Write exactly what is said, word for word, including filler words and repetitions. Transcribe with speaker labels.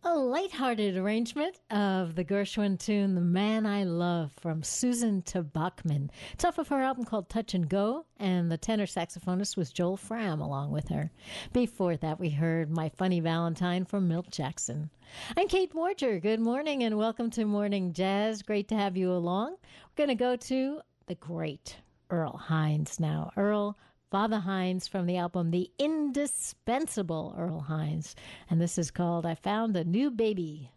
Speaker 1: A lighthearted arrangement of the Gershwin tune The Man I Love from Susan to Bachman. It's off of her album called Touch and Go, and the tenor saxophonist was Joel Fram along with her. Before that, we heard My Funny Valentine from Milt Jackson. I'm Kate Morger. Good morning and welcome to Morning Jazz. Great to have you along. We're going to go to the great Earl Hines now. Earl Father Hines from the album The Indispensable Earl Hines. And this is called I Found a New Baby.